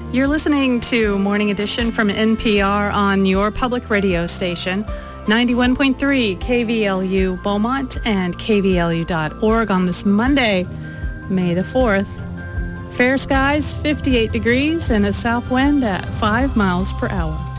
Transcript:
You're listening to Morning Edition from NPR on your public radio station, 91.3 KVLU Beaumont and KVLU.org on this Monday, May the 4th. Fair skies, 58 degrees, and a south wind at 5 miles per hour.